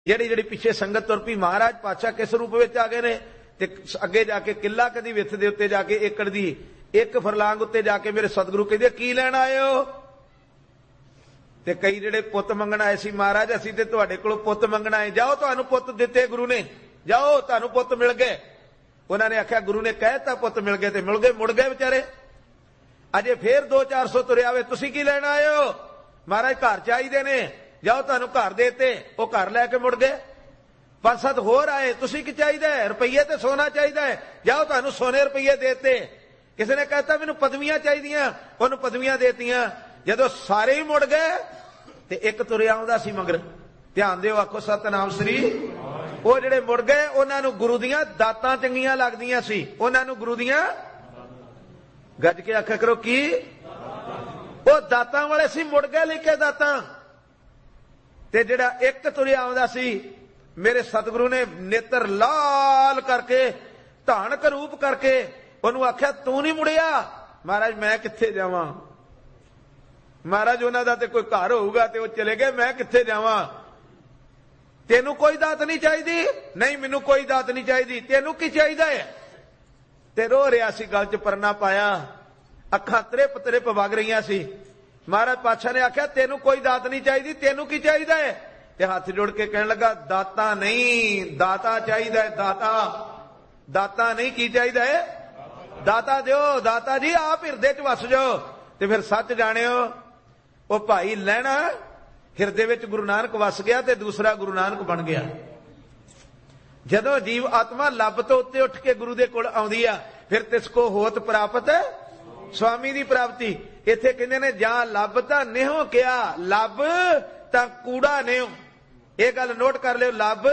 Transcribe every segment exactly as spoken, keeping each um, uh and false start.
ਜਿਹੜੀ ਜਿਹੜੀ ਪਿੱਛੇ ਸੰਗਤ ਤੁਰ ਪਈ, ਮਹਾਰਾਜ ਪਾਤਸ਼ਾਹ ਕਿਸ ਰੂਪ ਵਿੱਚ ਆ ਗਏ ਨੇ, ਤੇ ਅੱਗੇ ਜਾ ਕੇ ਕਿੱਲਾ ਕਦੀ ਵਿੱਥ ਦੇ ਉੱਤੇ ਜਾ ਕੇ ਏਕੜ ਦੀ ਇੱਕ ਫਰਲਾਂਗ ਉੱਤੇ ਜਾ ਕੇ ਮੇਰੇ ਸਤਿਗੁਰੂ ਕਹਿੰਦੇ ਕੀ ਲੈਣ ਆਏ ਹੋ? ਤੇ ਕਈ ਜਿਹੜੇ ਪੁੱਤ ਮੰਗਣ ਆਏ ਸੀ, ਮਹਾਰਾਜ ਅਸੀਂ ਤੇ ਤੁਹਾਡੇ ਕੋਲੋਂ ਪੁੱਤ ਮੰਗਣ ਆਏ। ਜਾਓ, ਤੁਹਾਨੂੰ ਪੁੱਤ ਦਿੱਤੇ ਗੁਰੂ ਨੇ, ਜਾਓ ਤੁਹਾਨੂੰ ਪੁੱਤ ਮਿਲ ਗਏ। ਉਹਨਾਂ ਨੇ ਆਖਿਆ ਗੁਰੂ ਨੇ ਕਹਿਤਾ ਪੁੱਤ ਮਿਲ ਗਏ ਤੇ ਮਿਲ ਗਏ, ਮੁੜ ਗਏ ਵਿਚਾਰੇ। ਅਜੇ ਫੇਰ ਦੋ ਚਾਰ ਸੌ ਤੁਰਿਆ ਵੇ, ਤੁਸੀਂ ਕੀ ਲੈਣ ਆਏ ਹੋ? ਮਹਾਰਾਜ ਘਰ ਚਾਹੀਦੇ ਨੇ, ਜਾਓ ਤੁਹਾਨੂੰ ਘਰ ਦੇਤੇ। ਉਹ ਘਰ ਲੈ ਕੇ ਮੁੜ ਗਏ। ਪੰਜ ਸੱਤ ਹੋਰ ਆਏ, ਤੁਸੀਂ ਕੀ ਚਾਹੀਦਾ ਹੈ? ਰੁਪਈਏ ਤੇ ਸੋਨਾ ਚਾਹੀਦਾ ਹੈ, ਜਾਓ ਤੁਹਾਨੂੰ ਸੋਨੇ ਰੁਪਈਏ ਦੇਤੇ। ਕਿਸੇ ਨੇ ਕਹਿਤਾ ਮੈਨੂੰ ਪਦਵੀਆਂ ਚਾਹੀਦੀਆਂ, ਉਹਨੂੰ ਪਦਵੀਆਂ ਦੇਤੀਆਂ। ਜਦੋਂ ਸਾਰੇ ਹੀ ਮੁੜ ਗਏ ਤੇ ਇੱਕ ਤੁਰਿਆ ਆਉਂਦਾ ਸੀ ਮਗਰ, ਧਿਆਨ ਦਿਓ, ਆਖੋ ਸਤਿਨਾਮ ਸ੍ਰੀ। ਉਹ ਜਿਹੜੇ ਮੁੜ ਗਏ ਉਹਨਾਂ ਨੂੰ ਗੁਰੂ ਦੀਆਂ ਦਾਤਾਂ ਚੰਗੀਆਂ ਲੱਗਦੀਆਂ ਸੀ, ਉਹਨਾਂ ਨੂੰ ਗੁਰੂ ਦੀਆਂ, ਗੱਜ ਕੇ ਆਖਿਆ ਕਰੋ ਕੀ, ਉਹ ਦਾਤਾਂ ਵਾਲੇ ਸੀ, ਮੁੜ ਗਏ ਲੈ ਕੇ ਦਾਤਾਂ। ਤੇ ਜਿਹੜਾ ਇੱਕ ਤੁਰਿਆ ਆਉਂਦਾ ਸੀ, ਮੇਰੇ ਸਤਿਗੁਰੂ ਨੇ ਨੇਤਰ ਲਾਲ ਕਰਕੇ, ਧਾਨਕ ਰੂਪ ਕਰਕੇ ਉਹਨੂੰ ਆਖਿਆ ਤੂੰ ਨਹੀਂ ਮੁੜਿਆ। ਮਹਾਰਾਜ ਮੈਂ ਕਿੱਥੇ ਜਾਵਾਂ? ਮਹਾਰਾਜ ਉਹਨਾਂ ਦਾ ਤੇ ਕੋਈ ਘਰ ਹੋਊਗਾ ਤੇ ਉਹ ਚਲੇ ਗਏ, ਮੈਂ ਕਿੱਥੇ ਜਾਵਾਂ? ਤੈਨੂੰ ਕੋਈ ਦਾਤ ਨਹੀਂ ਚਾਹੀਦੀ? ਨਹੀਂ ਮੈਨੂੰ ਕੋਈ ਦਾਤ ਨਹੀਂ ਚਾਹੀਦੀ। ਤੈਨੂੰ ਕੀ ਚਾਹੀਦਾ ਹੈ? ਤੇ ਰੋ ਰਿਹਾ ਸੀ, ਗਲ 'ਚ ਪਰਨਾ ਪਾਇਆ, ਅੱਖਾਂ ਤ੍ਰਿਪ ਤ੍ਰਿਪ ਵਗ ਰਹੀਆਂ ਸੀ। ਮਹਾਰਾਜ ਪਾਤਸ਼ਾਹ ਨੇ ਆਖਿਆ ਤੈਨੂੰ ਕੋਈ ਦਾਤ ਨਹੀਂ ਚਾਹੀਦੀ, ਤੈਨੂੰ ਕੀ ਚਾਹੀਦਾ ਹੈ? ਤੇ ਹੱਥ ਜੋੜ ਕੇ ਕਹਿਣ ਲੱਗਾ ਦਾਤਾ ਨਹੀਂ, ਦਾਤਾ ਚਾਹੀਦਾ ਹੈ, ਦਾਤਾ। ਦਾਤਾ ਨਹੀਂ, ਕੀ ਚਾਹੀਦਾ ਹੈ? ਦਾਤਾ ਦਿਓ, ਦਾਤਾ ਜੀ ਆਪ ਹਿਰਦੇ 'ਚ ਵਸ ਜਾਓ। ਤੇ ਫਿਰ ਸੱਚ ਜਾਣਿਓ, ਉਹ ਭਾਈ ਲੈਣਾ ਹਿਰਦੇ ਵਿੱਚ ਗੁਰੂ ਨਾਨਕ ਵਸ ਗਿਆ ਤੇ ਦੂਸਰਾ ਗੁਰੂ ਨਾਨਕ ਬਣ ਗਿਆ। ਜਦੋਂ ਜੀਵ ਆਤਮਾ ਲੱਭ ਤੋਂ ਉੱਤੇ ਉੱਠ ਕੇ ਗੁਰੂ ਦੇ ਕੋਲ ਆਉਂਦੀ ਆ, ਫਿਰ ਤਿਸ ਕੋ ਹੋਤ ਪ੍ਰਾਪਤ ਸਵਾਮੀ ਦੀ ਪ੍ਰਾਪਤੀ। ਇੱਥੇ ਕਹਿੰਦੇ ਨੇ ਜਾਂ ਲੱਭ ਤਾਂ ਨਿਹੋ ਕਿਹਾ, ਲੱਭ ਤਾਂ ਕੂੜਾ ਨਿਹੋ। ਇਹ ਗੱਲ ਨੋਟ ਕਰ ਲਿਓ, ਲੱਭ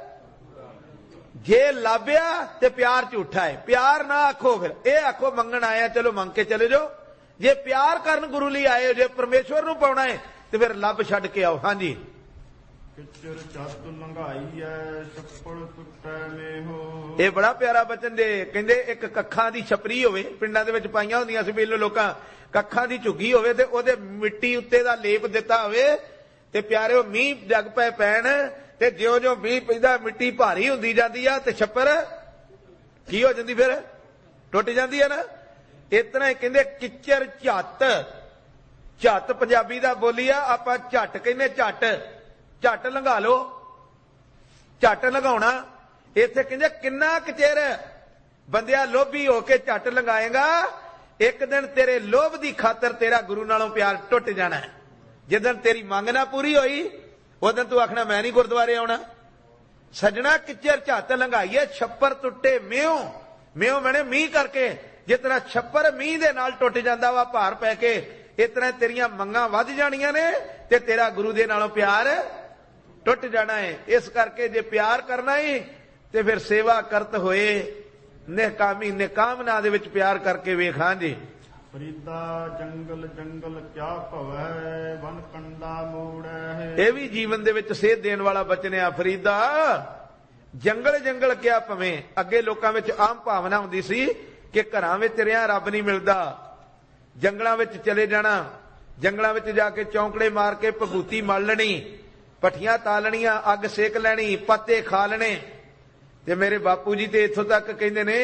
ਜੇ ਲੱਭਿਆ ਤੇ ਪਿਆਰ ਝੂਠਾ ਹੈ। ਪਿਆਰ ਨਾ ਆਖੋ, ਫਿਰ ਇਹ ਆਖੋ ਮੰਗਣ ਆਇਆ, ਚਲੋ ਮੰਗ ਕੇ ਚਲੇ ਜਾਓ। ਜੇ ਪਿਆਰ ਕਰਨ ਗੁਰੂ ਲਈ ਆਏ ਹੋ, ਜੇ ਪਰਮੇਸ਼ਵਰ ਨੂੰ ਪਾਉਣਾ ਹੈ ਤੇ ਫਿਰ ਲੱਭ ਛੱਡ ਕੇ ਆਓ। ਹਾਂਜੀ, ਕਿਚਰ ਚੱਤ ਲੰਘਾਈ ਐ ਛੱਪੜ ਟੁੱਟੈ ਮੇਹੋ। ਇਹ ਬੜਾ ਪਿਆਰਾ ਬਚਨ ਦੇ। ਕਹਿੰਦੇ ਇੱਕ ਕੱਖਾਂ ਦੀ ਛਪਰੀ ਹੋਵੇ, ਪਿੰਡਾਂ ਦੇ ਵਿੱਚ ਪਾਈਆਂ ਹੁੰਦੀਆਂ ਸੀ ਪਹਿਲੋਂ ਲੋਕਾਂ, ਕੱਖਾਂ ਦੀ ਝੁੱਗੀ ਹੋਵੇ ਤੇ ਉਹਦੇ ਮਿੱਟੀ ਉੱਤੇ ਦਾ ਲੇਪ ਦਿੱਤਾ ਹੋਵੇ ਤੇ ਪਿਆਰਿਓ ਮੀਂਹ ਜਗ ਪੈ ਪੈਣ ਤੇ ਜਿਉਂ ਜਿਉਂ ਮੀਂਹ ਪੈਂਦਾ ਮਿੱਟੀ ਭਾਰੀ ਹੁੰਦੀ ਜਾਂਦੀ ਆ ਤੇ ਛੱਪਰ ਕੀ ਹੋ ਜਾਂਦੀ, ਫਿਰ ਟੁੱਟ ਜਾਂਦੀ ਹੈ ਨਾ। ਇਸ ਤਰ੍ਹਾਂ ਹੀ ਕਹਿੰਦੇ ਕਿਚਰ ਝੱਤ, ਝੱਤ ਪੰਜਾਬੀ ਦਾ ਬੋਲੀ ਆ, ਆਪਾਂ ਝੱਟ ਕਹਿੰਦੇ, ਝੱਟ ਝੱਟ ਲੰਘਾ ਲੋ, ਝੱਟ ਲੰਘਾਉਣਾ। ਇੱਥੇ ਕਹਿੰਦੇ ਕਿੰਨਾ ਕੁ ਚਿਰ ਬੰਦਿਆ ਲੋਭੀ ਹੋ ਕੇ ਝੱਟ ਲੰਘਾਏਗਾ, ਇੱਕ ਦਿਨ ਤੇਰੇ ਲੋਭ ਦੀ ਖਾਤਰ ਤੇਰਾ ਗੁਰੂ ਨਾਲੋਂ ਪਿਆਰ ਟੁੱਟ ਜਾਣਾ ਹੈ। ਜਿੱਦਣ ਤੇਰੀ ਮੰਗ ਨਾ ਪੂਰੀ ਹੋਈ ਉਦੋਂ ਤੂੰ ਆਖਣਾ ਮੈਂ ਨਹੀਂ ਗੁਰਦੁਆਰੇ ਆਉਣਾ। ਸੱਜਣਾ ਕਿਚਰ ਝੱਤ ਲੰਘਾਈਏ ਛੱਪਰ ਟੁੱਟੇ ਮਿਉ, ਮਿਉ ਮੈਨੇ ਮੀਂਹ ਕਰਕੇ। ਜਿਸ ਤਰ੍ਹਾਂ ਛੱਪਰ ਮੀਂਹ ਦੇ ਨਾਲ ਟੁੱਟ ਜਾਂਦਾ ਵਾ ਭਾਰ ਪੈ ਕੇ, ਇਸ ਤਰ੍ਹਾਂ ਤੇਰੀਆਂ ਮੰਗਾਂ ਵੱਧ ਜਾਣੀਆਂ ਨੇ ਤੇ ਤੇਰਾ ਗੁਰੂ ਦੇ ਨਾਲੋਂ ਪਿਆਰ ਟੁੱਟ ਜਾਣਾ ਹੈ। ਇਸ ਕਰਕੇ ਜੇ ਪਿਆਰ ਕਰਨਾ ਹੀ ਤੇ ਫਿਰ ਸੇਵਾ ਕਰਤ ਹੋਏ ਨਿਹਕਾਮੀ, ਨਿਕਾਮਨਾ ਦੇ ਵਿੱਚ ਪਿਆਰ ਕਰਕੇ ਵੇਖ। ਹਾਂਜੀ, ਫਰੀਦਾ ਜੰਗਲ ਜੰਗਲ ਕਿਆ ਭਵੈ ਵਨ ਕੰਡਾ ਮੋੜੈ। ਇਹ ਵੀ ਜੀਵਨ ਦੇ ਵਿੱਚ ਸੇਧ ਦੇਣ ਵਾਲਾ ਬਚਨ ਆ। ਫਰੀਦਾ ਜੰਗਲ ਜੰਗਲ ਕਿਆ ਭਵੇਂ। ਅੱਗੇ ਲੋਕਾਂ ਵਿੱਚ ਆਮ ਭਾਵਨਾ ਹੁੰਦੀ ਸੀ ਕਿ ਘਰਾਂ ਵਿੱਚ ਰਿਹਾ ਰੱਬ ਨਹੀਂ ਮਿਲਦਾ, ਜੰਗਲਾਂ ਵਿੱਚ ਚਲੇ ਜਾਣਾ, ਜੰਗਲਾਂ ਵਿੱਚ ਜਾ ਕੇ ਚੌਂਕੜੇ ਮਾਰ ਕੇ ਭਗੂਤੀ ਮਲ ਲੈਣੀ, ਪੱਠੀਆਂ ਤਾਲਣੀਆਂ, ਅੱਗ ਸੇਕ ਲੈਣੀ, ਪੱਤੇ ਖਾ ਲੈਣੇ। ਤੇ ਮੇਰੇ ਬਾਪੂ ਜੀ ਤੇ ਇੱਥੋਂ ਤੱਕ ਕਹਿੰਦੇ ਨੇ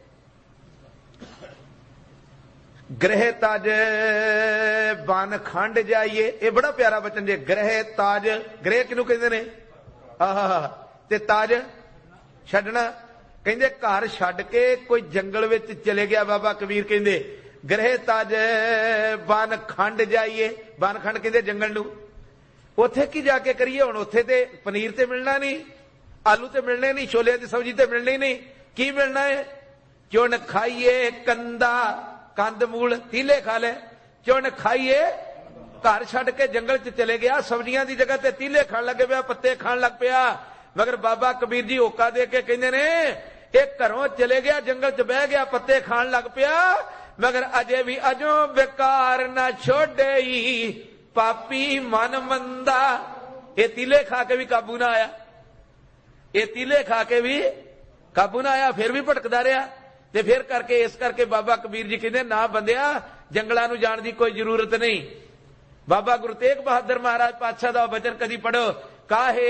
ਗ੍ਰਹਿ ਤਾਜ ਬਨ ਖੰਡ ਜਾਈਏ। ਇਹ ਬੜਾ ਪਿਆਰਾ ਬਚਨ ਜੇ, ਗ੍ਰਹਿ ਤਾਜ। ਗ੍ਰਹਿ ਕਿਹਨੂੰ ਕਹਿੰਦੇ ਨੇ? ਆਹ, ਤੇ ਤਾਜ ਛੱਡਣਾ। ਕਹਿੰਦੇ ਘਰ ਛੱਡ ਕੇ ਕੋਈ ਜੰਗਲ ਵਿੱਚ ਚਲੇ ਗਿਆ। ਬਾਬਾ ਕਬੀਰ ਕਹਿੰਦੇ ਗ੍ਰਹਿ ਤਾਜ ਬਨ ਖੰਡ ਜਾਈਏ। ਬਨ ਖੰਡ ਕਹਿੰਦੇ ਜੰਗਲ ਨੂੰ। ਉੱਥੇ ਕੀ ਜਾ ਕੇ ਕਰੀਏ ਹੁਣ? ਉੱਥੇ ਤੇ ਪਨੀਰ ਤੇ ਮਿਲਣਾ ਨਹੀਂ, ਆਲੂ ਤੇ ਮਿਲਣੇ ਨਹੀਂ, ਛੋਲਿਆਂ ਦੀ ਸਬਜ਼ੀ ਤੇ ਮਿਲਣੀ ਨਹੀਂ। ਕੀ ਮਿਲਣਾ ਹੈ? ਚੁਣ ਖਾਈਏ ਕੰਦਾ, ਕੰਦ ਮੂਲ ਤੀਲੇ ਖਾ ਲੈ। ਚੁਣ ਖਾਈਏ, ਘਰ ਛੱਡ ਕੇ ਜੰਗਲ 'ਚ ਚਲੇ ਗਿਆ, ਸਬਜ਼ੀਆਂ ਦੀ ਜਗ੍ਹਾ ਤੇ ਤੀਲੇ ਖਾਣ ਲੱਗ ਪਿਆ, ਪੱਤੇ ਖਾਣ ਲੱਗ ਪਿਆ। ਮਗਰ ਬਾਬਾ ਕਬੀਰ ਜੀ ਹੋਕਾ ਦੇ ਕੇ ਕਹਿੰਦੇ ਨੇ ਇਹ ਘਰੋਂ ਚਲੇ ਗਿਆ, ਜੰਗਲ 'ਚ ਬਹਿ ਗਿਆ, ਪੱਤੇ ਖਾਣ ਲੱਗ ਪਿਆ, ਮਗਰ ਅਜੇ ਵੀ ਅਜੋਂ ਬੇਕਾਰ ਨਾ ਛੋੜੇਈ ਪਾਪੀ ਮਨ ਮੰਦਾ। ਇਹ ਤੀਲੇ ਖਾ ਕੇ ਵੀ ਕਾਬੂ ਨਾ ਆਇਆ, ਇਹ ਤੀਲੇ ਖਾ ਕੇ ਵੀ ਕਾਬੂ ਨਾ ਆਇਆ, ਫਿਰ ਵੀ ਭਟਕਦਾ ਰਿਹਾ। ਤੇ ਫਿਰ ਕਰਕੇ ਇਸ ਕਰਕੇ ਬਾਬਾ ਕਬੀਰ ਜੀ ਕਹਿੰਦੇ ਨਾ ਬੰਦਿਆ ਜੰਗਲਾਂ ਨੂੰ ਜਾਣ ਦੀ ਕੋਈ ਜ਼ਰੂਰਤ ਨਹੀਂ। ਬਾਬਾ ਗੁਰੂ ਤੇਗ ਬਹਾਦਰ ਮਹਾਰਾਜ ਪਾਤਸ਼ਾਹ ਦਾ ਵਚਨ ਕਦੀ ਪੜੋ, ਕਾਹੇ